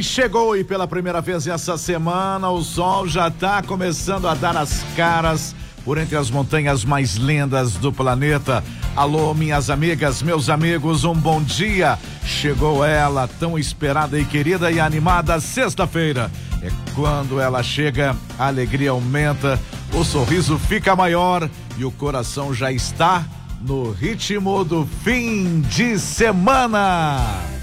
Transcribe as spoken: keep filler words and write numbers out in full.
chegou e pela primeira vez essa semana o sol já está começando a dar as caras por entre as montanhas mais lindas do planeta. Alô, minhas amigas, meus amigos, um bom dia. Chegou ela, tão esperada e querida e animada sexta-feira. É quando ela chega, a alegria aumenta, o sorriso fica maior e o coração já está no ritmo do fim de semana.